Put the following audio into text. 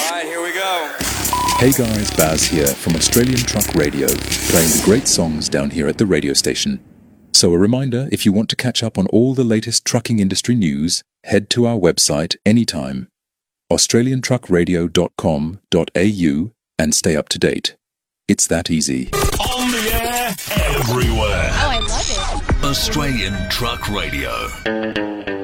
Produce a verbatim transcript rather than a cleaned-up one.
right, here we go. Hey guys, Baz here from Australian Truck Radio, playing the great songs down here at the radio station. So a reminder, if you want to catch up on all the latest trucking industry news, head to our website anytime, australian truck radio dot com dot a u, and stay up to date. It's that easy. On the air, everywhere. Oh, I love it. Australian Truck Radio.